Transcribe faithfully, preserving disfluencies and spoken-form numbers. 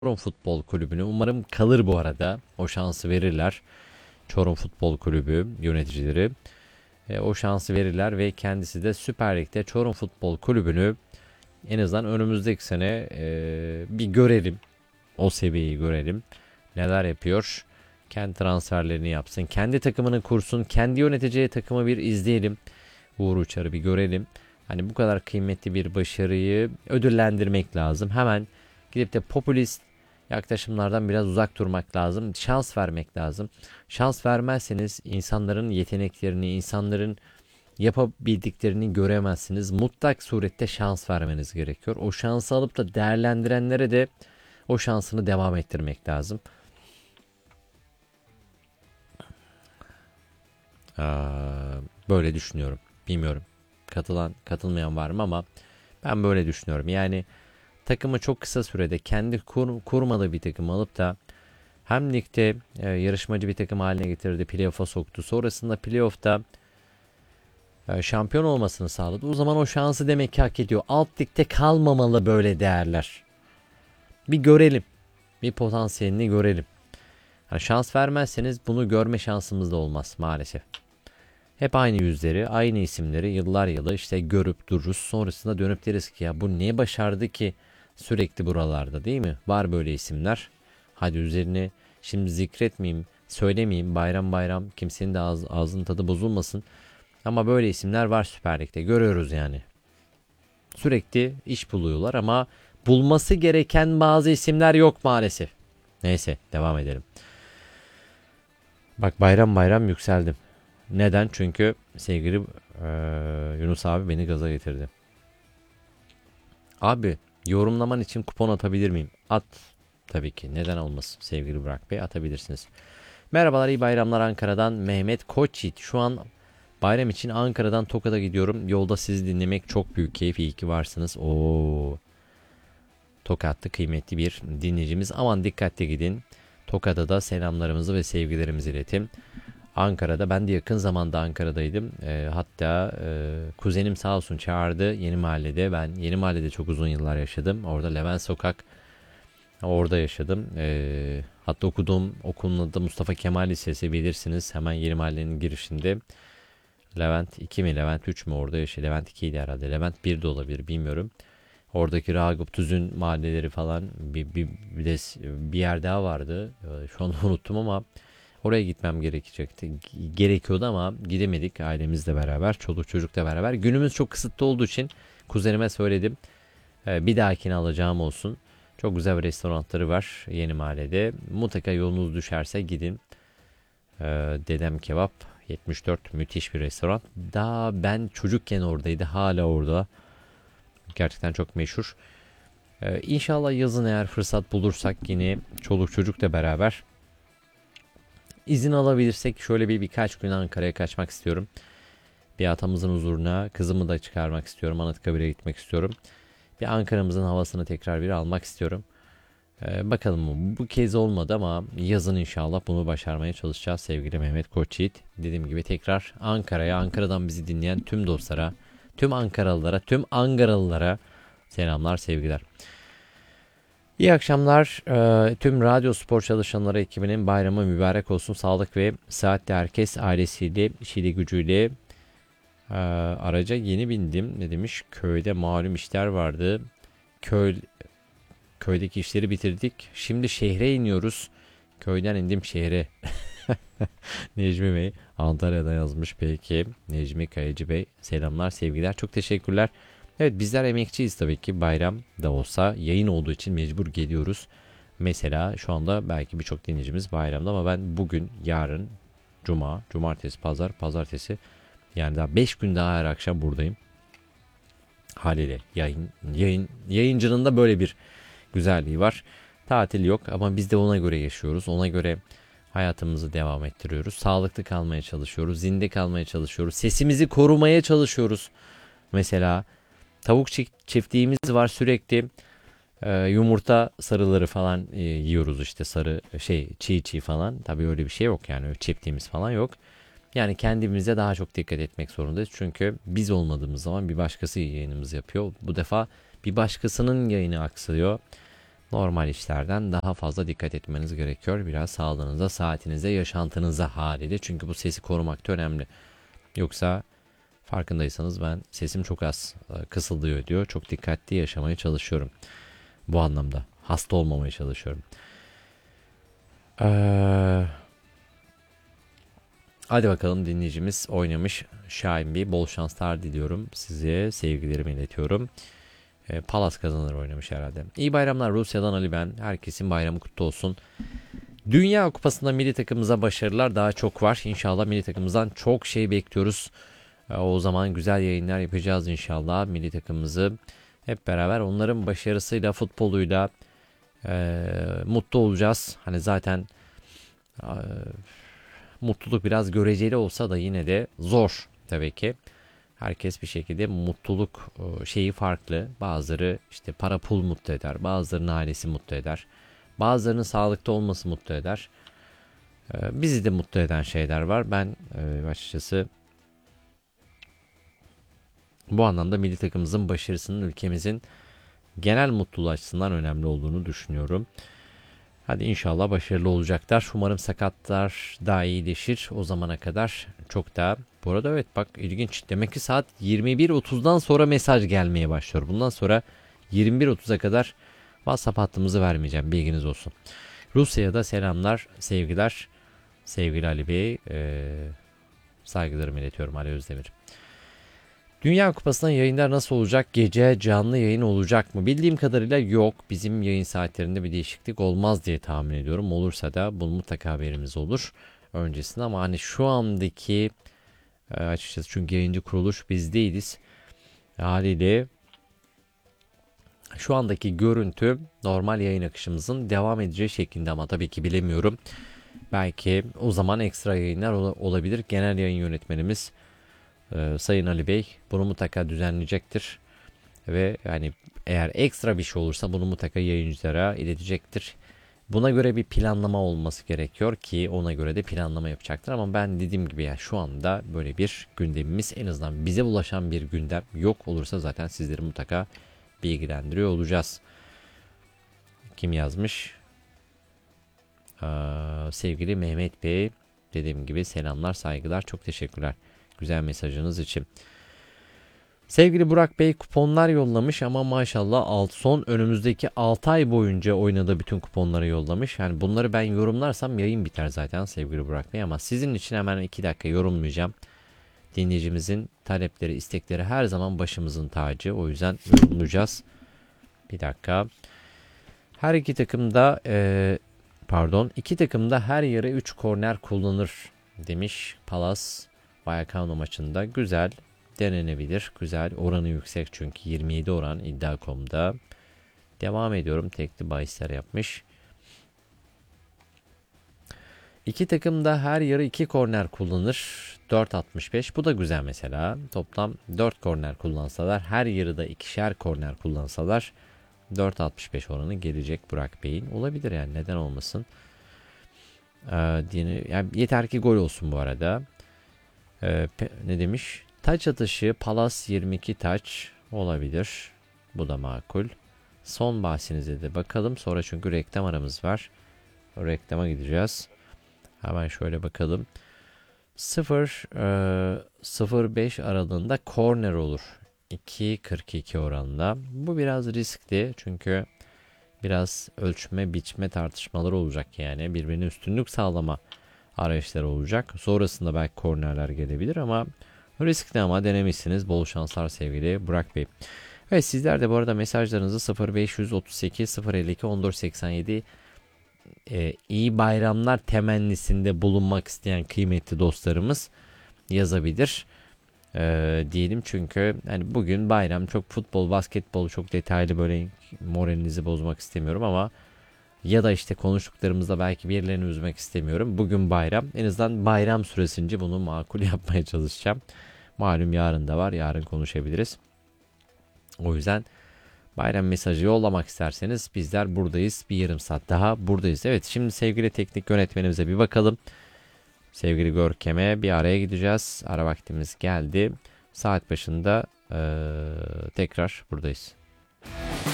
Çorum Futbol Kulübü'nü umarım kalır bu arada. O şansı verirler. Çorum Futbol Kulübü yöneticileri e, o şansı verirler ve kendisi de Süper Lig'de Çorum Futbol Kulübü'nü en azından önümüzdeki sene e, bir görelim. O seviyeyi görelim. Neler yapıyor? Kendi transferlerini yapsın. Kendi takımını kursun. Kendi yöneteceği takımı bir izleyelim. Uğur Uçar'ı bir görelim. Hani bu kadar kıymetli bir başarıyı ödüllendirmek lazım. Hemen gidip de popülist yaklaşımlardan biraz uzak durmak lazım. Şans vermek lazım. Şans vermezseniz insanların yeteneklerini, insanların yapabildiklerini göremezsiniz. Mutlak surette şans vermeniz gerekiyor. O şansı alıp da değerlendirenlere de o şansını devam ettirmek lazım. Aa, böyle düşünüyorum. Bilmiyorum. Katılan, katılmayan var mı ama ben böyle düşünüyorum. Yani takımı çok kısa sürede kendi kur, kurmadığı bir takım alıp da hem ligde e, yarışmacı bir takım haline getirdi, playoff'a soktu. Sonrasında playoff'ta e, şampiyon olmasını sağladı. O zaman o şansı demek ki hak ediyor. Alt ligde kalmamalı böyle değerler. Bir görelim. Bir potansiyelini görelim. Yani şans vermezseniz bunu görme şansımız da olmaz maalesef. Hep aynı yüzleri, aynı isimleri yıllar yılı işte görüp dururuz. Sonrasında dönüp deriz ki ya bu ne başardı ki sürekli buralarda, değil mi? Var böyle isimler. Hadi üzerini şimdi zikretmeyeyim, söylemeyeyim. Bayram bayram kimsenin de ağız, ağzının tadı bozulmasın. Ama böyle isimler var Süper Lig'de. Görüyoruz yani. Sürekli iş buluyorlar ama bulması gereken bazı isimler yok maalesef. Neyse devam edelim. Bak bayram bayram yükseldim. Neden? Çünkü sevgili eee, Yunus abi beni gaza getirdi. Abi yorumlaman için kupon atabilir miyim? At. Tabii ki. Neden olmasın sevgili Burak Bey, atabilirsiniz. Merhabalar, iyi bayramlar Ankara'dan Mehmet Koçyiğit. Şu an bayram için Ankara'dan Tokat'a gidiyorum. Yolda sizi dinlemek çok büyük keyif. İyi ki varsınız. Oo, Tokat'ta kıymetli bir dinleyicimiz. Aman dikkatli gidin. Tokat'a da selamlarımızı ve sevgilerimizi iletin. Ankara'da ben de yakın zamanda Ankara'daydım. E, hatta e, kuzenim sağ olsun çağırdı Yeni Mahalle'de. Ben Yeni Mahalle'de çok uzun yıllar yaşadım. Orada Levent Sokak, orada yaşadım. E, hatta okuduğum okulun adı Mustafa Kemal Lisesi, bilirsiniz. Hemen Yeni Mahalle'nin girişinde. Levent iki mi Levent üç mü orada yaşıyor. Levent iki idi herhalde. Levent bir de olabilir, bilmiyorum. Oradaki Ragıp Tüzün mahalleleri falan bir, bir, bir de bir yer daha vardı. E, şu an unuttum ama oraya gitmem gerekecekti. Gerekiyordu ama gidemedik ailemizle beraber. Çoluk çocukla beraber. Günümüz çok kısıtlı olduğu için kuzenime söyledim. Ee, bir dahakine alacağım olsun. Çok güzel bir restoranları var Yeni Mahalle'de. Mutlaka yolunuz düşerse gidin. Ee, Dedem Kebap yetmiş dört müthiş bir restoran. Daha ben çocukken oradaydı. Hala orada. Gerçekten çok meşhur. Ee, İnşallah yazın eğer fırsat bulursak yine çoluk çocukla beraber İzin alabilirsek şöyle bir birkaç gün Ankara'ya kaçmak istiyorum. Bir atamızın huzuruna kızımı da çıkarmak istiyorum. Anıtkabir'e gitmek istiyorum. Bir Ankara'mızın havasını tekrar bir almak istiyorum. Ee, bakalım bu kez olmadı ama yazın inşallah bunu başarmaya çalışacağız sevgili Mehmet Koçyiğit. Dediğim gibi tekrar Ankara'ya, Ankara'dan bizi dinleyen tüm dostlara, tüm Ankaralılara, tüm Angaralılara selamlar, sevgiler. İyi akşamlar. Ee, tüm radyo spor çalışanları ekibinin bayramı mübarek olsun. Sağlık ve sıhhatle herkes ailesiyle, işiyle gücüyle. Ee, araca yeni bindim. Ne demiş? Köyde malum işler vardı. Köy, köydeki işleri bitirdik. Şimdi şehre iniyoruz. Köyden indim şehre. Necmi Bey Antalya'da yazmış peki. Necmi Kayıcı Bey selamlar, sevgiler. Çok teşekkürler. Evet, bizler emekçiyiz tabii ki, bayram da olsa yayın olduğu için mecbur geliyoruz. Mesela şu anda belki birçok dinleyicimiz bayramda ama ben bugün, yarın, cuma, cumartesi, pazar, pazartesi, yani daha beş gün daha her akşam buradayım. Haliyle yayın, yayın, yayıncının da böyle bir güzelliği var. Tatil yok ama biz de ona göre yaşıyoruz. Ona göre hayatımızı devam ettiriyoruz. Sağlıklı kalmaya çalışıyoruz. Zinde kalmaya çalışıyoruz. Sesimizi korumaya çalışıyoruz. Mesela tavuk çiftliğimiz var, sürekli e, yumurta sarıları falan e, yiyoruz, işte sarı şey, çiğ çiğ falan. Tabii öyle bir şey yok, yani öyle çiftliğimiz falan yok. Yani kendimize daha çok dikkat etmek zorundayız. Çünkü biz olmadığımız zaman bir başkası yayınımızı yapıyor. Bu defa bir başkasının yayını aksıyor. normal işlerden daha fazla dikkat etmeniz gerekiyor. Biraz sağlığınıza, saatinize, yaşantınıza haliyle. Çünkü bu sesi korumak da önemli. Yoksa farkındaysanız ben sesim çok az e, kısıldıyor diyor. Çok dikkatli yaşamaya çalışıyorum. Bu anlamda. Hasta olmamaya çalışıyorum. Ee, hadi bakalım, dinleyicimiz oynamış. Şahin Bey, bol şanslar diliyorum. Size sevgilerimi iletiyorum. E, Palas kazanır oynamış herhalde. İyi bayramlar, Rusya'dan Ali ben. Herkesin bayramı kutlu olsun. Dünya Kupası'nda milli takımımıza başarılar daha çok var. İnşallah milli takımımızdan çok şey bekliyoruz. E, o zaman güzel yayınlar yapacağız inşallah. Milli takımımızı hep beraber onların başarısıyla, futboluyla e, mutlu olacağız. Hani zaten e, mutluluk biraz göreceli olsa da yine de zor tabii ki. Herkes bir şekilde mutluluk şeyi farklı. Bazıları işte para pul mutlu eder. Bazılarının ailesi mutlu eder. Bazılarının sağlıkta olması mutlu eder. Bizi de mutlu eden şeyler var. Ben açıkçası bu anlamda milli takımımızın başarısının ülkemizin genel mutluluğu açısından önemli olduğunu düşünüyorum. Hadi inşallah başarılı olacaklar. Umarım sakatlar daha iyileşir. O zamana kadar çok daha. Bu arada evet, bak ilginç. Demek ki saat yirmi bir otuzdan sonra mesaj gelmeye başlıyor. Bundan sonra yirmi bir otuza kadar WhatsApp hattımızı vermeyeceğim. Bilginiz olsun. Rusya'ya da selamlar, sevgiler. Sevgili Ali Bey, e, saygılarımı iletiyorum, Ali Özdemir. Dünya Kupası'nda yayınlar nasıl olacak? Gece canlı yayın olacak mı? Bildiğim kadarıyla yok. Bizim yayın saatlerinde bir değişiklik olmaz diye tahmin ediyorum. Olursa da bunun mutlaka haberimiz olur öncesinde. Ama hani şu andaki e, açıkçası, çünkü yayıncı kuruluş biz değiliz. Haliyle şu andaki görüntü normal yayın akışımızın devam edeceği şeklinde, ama tabii ki bilemiyorum. Belki o zaman ekstra yayınlar olabilir. Genel yayın yönetmenimiz Ee, Sayın Ali Bey bunu mutlaka düzenleyecektir ve yani eğer ekstra bir şey olursa bunu mutlaka yayıncılara iletecektir. Buna göre bir planlama olması gerekiyor ki ona göre de planlama yapacaktır, ama ben dediğim gibi yani şu anda böyle bir gündemimiz, en azından bize ulaşan bir gündem yok. Olursa zaten sizleri mutlaka bilgilendiriyor olacağız. Kim yazmış? Ee, sevgili Mehmet Bey, dediğim gibi selamlar, saygılar, çok teşekkürler güzel mesajınız için. Sevgili Burak Bey kuponlar yollamış ama maşallah alt son önümüzdeki altı ay boyunca oynadığı bütün kuponları yollamış. Yani bunları ben yorumlarsam yayın biter zaten sevgili Burak Bey, ama sizin için hemen iki dakika yorumlayacağım. Dinleyicimizin talepleri, istekleri her zaman başımızın tacı. O yüzden yorumlayacağız. Bir dakika. Her iki takımda e, pardon iki takımda her yarı üç korner kullanır demiş Palas. Vallecano maçında güzel denenebilir. Güzel, oranı yüksek çünkü yirmi yedi oran iddia nokta com'da. Devam ediyorum. Tekli bahisler yapmış. İki takım da her yarı iki korner kullanır. dört altmış beş. Bu da güzel mesela. Toplam dört korner kullansalar, her yarıda ikişer korner kullansalar dört altmış beş oranı gelecek Burak Bey'in. Olabilir yani, neden olmasın. Ee, yani yeter ki gol olsun bu arada. Ee, ne demiş? Taç atışı Palas yirmi iki taç olabilir. Bu da makul. Son bahsinize de bakalım. Sonra çünkü reklam aramız var. O reklama gideceğiz. Hemen şöyle bakalım. sıfır sıfır beş aralığında korner olur. iki kırk iki oranında. Bu biraz riskli. Çünkü biraz ölçme biçme tartışmaları olacak yani. Birbirine üstünlük sağlama arayışları olacak. Sonrasında belki kornerler gelebilir ama riskli, ama denemişsiniz. Bol şanslar sevgili Burak Bey. Evet, sizler de bu arada mesajlarınızı sıfır beş otuz sekiz sıfır elli iki on dört seksen yedi e, iyi bayramlar temennisinde bulunmak isteyen kıymetli dostlarımız yazabilir. E, diyelim çünkü hani bugün bayram, çok futbol, basketbol çok detaylı böyle moralinizi bozmak istemiyorum, ama ya da işte konuştuklarımızda belki birilerini üzmek istemiyorum. Bugün bayram. En azından bayram süresince bunu makul yapmaya çalışacağım. Malum yarın da var. Yarın konuşabiliriz. O yüzden bayram mesajı yollamak isterseniz bizler buradayız. Bir yarım saat daha buradayız. Evet, şimdi sevgili teknik yönetmenimize bir bakalım. Sevgili Görkem'e bir araya gideceğiz. Ara vaktimiz geldi. Saat başında ee, tekrar buradayız.